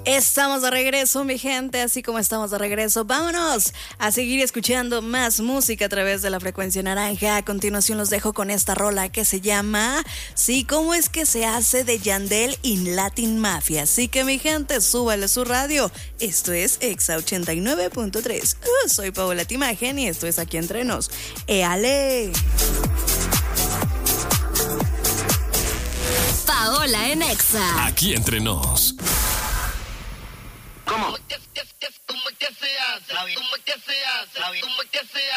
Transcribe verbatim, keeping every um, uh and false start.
Estamos de regreso, mi gente, así como estamos de regreso, vámonos a seguir escuchando más música a través de la frecuencia naranja. A continuación los dejo con esta rola que se llama Sí, ¿cómo es que se hace? De Yandel in Latin Mafia. Así que, mi gente, súbale su radio. Esto es Exa ochenta y nueve punto tres. Uh, soy Paola Timagen y esto es Aquí Entre Nos. ¡Éale! Paola en Exa. Aquí Entre Nos. ¿Cómo? ¿Cómo es que se hace? ¿Cómo es que se hace? ¿Cómo es que se hace?